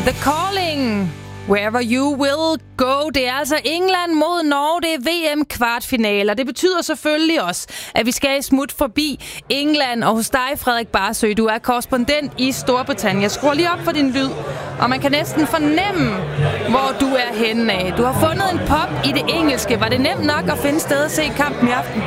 The Calling. Wherever you will go. Det er altså England mod Norge. Det er VM-kvartfinaler. Det betyder selvfølgelig også, at vi skal smut forbi England. Og hos dig, Frederik Barsøe, du er korrespondent i Storbritannien. Jeg skruer lige op for din lyd, og man kan næsten fornemme, hvor du er henne af. Du har fundet en pop i det engelske. Var det nemt nok at finde sted at se kampen i aften?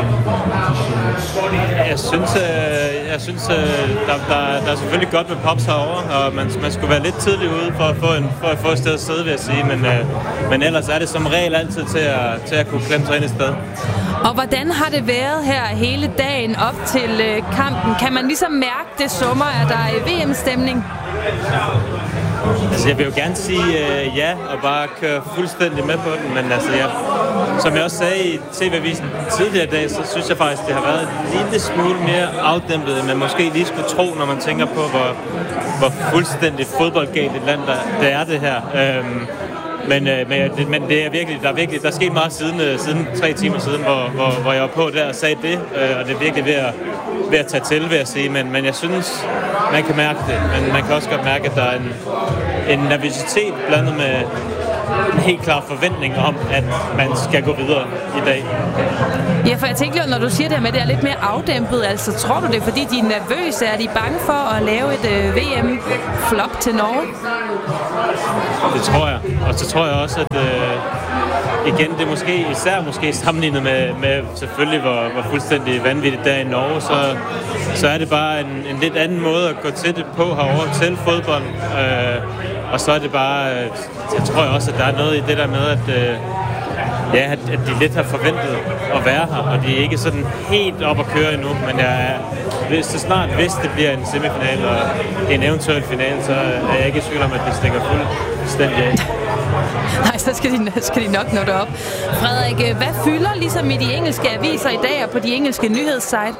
Jeg synes der er selvfølgelig godt med pops herovre, og man skulle være lidt tidlig ude for at få et sted at sidde, vil jeg sige. Men ellers er det som regel altid til at kunne klemme sig ind et sted. Og hvordan har det været her hele dagen op til kampen? Kan man ligesom mærke det summer? Er der VM-stemning? Altså, jeg vil jo gerne sige ja, og bare køre fuldstændig med på den, men altså, som jeg også sagde i TV-avisen tidligere i dag, så synes jeg faktisk, det har været en lille smule mere afdæmpet, end man måske lige skulle tro, når man tænker på, hvor fuldstændig fodboldgalt et land der er det her. Men det er virkelig, der er sket meget siden 3 timer siden, hvor jeg var på der og sagde det, og det er virkelig ved at tage til, vil jeg sige. Men jeg synes, man kan mærke det, men man kan også godt mærke, at der er en nervøsitet blandet med en helt klar forventning om, at man skal gå videre i dag. Ja, for jeg tænker, når du siger det her med, at det er lidt mere afdæmpet, altså tror du det, fordi de er nervøse? Er de bange for at lave et VM-flop til Norge? Det tror jeg. Og så tror jeg også, at igen, det er især sammenlignet med selvfølgelig, hvor fuldstændig vanvittigt der i Norge, så er det bare en lidt anden måde at gå til det på herovre til fodbold. Og så er det bare, jeg tror også, at der er noget i det der med, at de lidt har forventet at være her, og de er ikke sådan helt op at køre endnu, men hvis det bliver en semifinal og en eventuel final, så er jeg ikke i tvivl om, at det stikker fuldstændig af. Nej, så skal de nok nå det op. Frederik, hvad fylder ligesom i de engelske aviser i dag og på de engelske nyhedssite?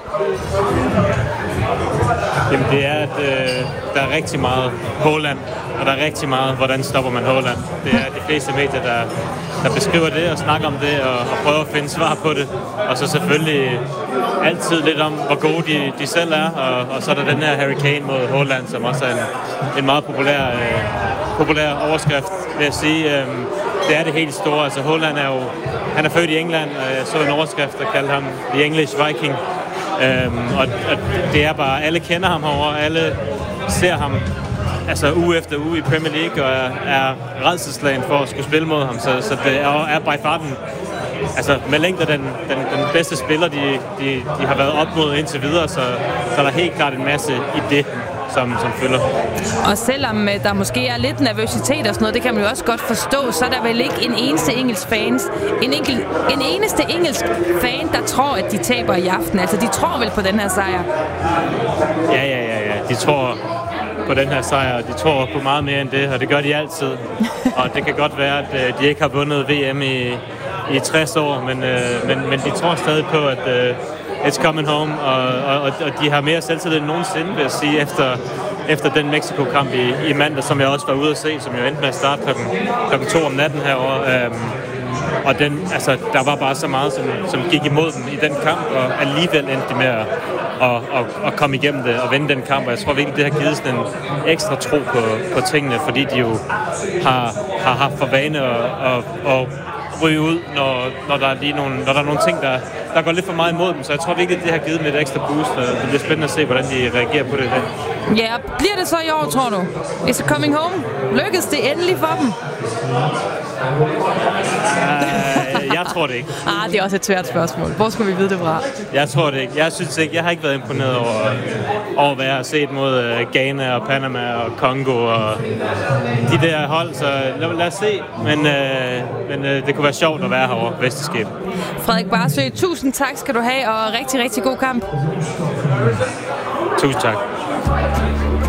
Jamen det er, at der er rigtig meget Haaland, og der er rigtig meget, hvordan stopper man Haaland. Det er de fleste medier, der beskriver det og snakker om det og prøver at finde svar på det. Og så selvfølgelig altid lidt om, hvor gode de selv er. Og så er der den her Harry Kane mod Haaland, som også er en meget populær overskrift, vil jeg sige. Det er det helt store. Altså Haaland han er født i England, og jeg så en overskrift, der kaldte ham The English Viking. Og det er bare, alle kender ham herovre, alle ser ham altså uge efter uge i Premier League, og er rædselsslagen for at skulle spille mod ham, så det er by far altså med længder den bedste spiller, de har været op mod indtil videre, så er der helt klart en masse i det, som følger. Og selvom der måske er lidt nervøsitet og sådan noget, det kan man jo også godt forstå, så er der vel ikke en eneste engelsk fan, der tror, at de taber i aften. Altså, de tror vel på den her sejr? Ja. De tror på den her sejr, og de tror på meget mere end det, og det gør de altid. Og det kan godt være, at de ikke har vundet VM i 60 år, men de tror stadig på, at it's coming home, og de har mere selvtillid end nogensinde, vil jeg sige, efter den Mexico-kamp i mandag, som jeg også var ude at se, som jo endte med at starte klokken 2 om natten herovre. Og der var bare så meget, som gik imod dem i den kamp, og alligevel endte de med at komme igennem det og vinde den kamp. Og jeg tror virkelig, det har givet sådan en ekstra tro på tingene, fordi de jo har haft for vane at ryge ud, når der er nogle ting, der går lidt for meget imod dem. Så jeg tror virkelig, det har givet dem et ekstra boost, og det bliver spændende at se, hvordan de reagerer på det i dag. Ja, bliver det så i år, tror du? Is it coming home? Lykkes det endelig for dem? Jeg tror det ikke. Det er også et svært spørgsmål. Hvor skal vi vide det fra? Jeg tror det ikke. Jeg synes ikke. Jeg har ikke været imponeret over hvad jeg har set mod Ghana og Panama og Congo og de der hold. Så lad os se. Men det kunne være sjovt at være herovre, hvis det skete. Frederik Barsøe, tusind tak skal du have, og rigtig, rigtig god kamp. Tusind tak.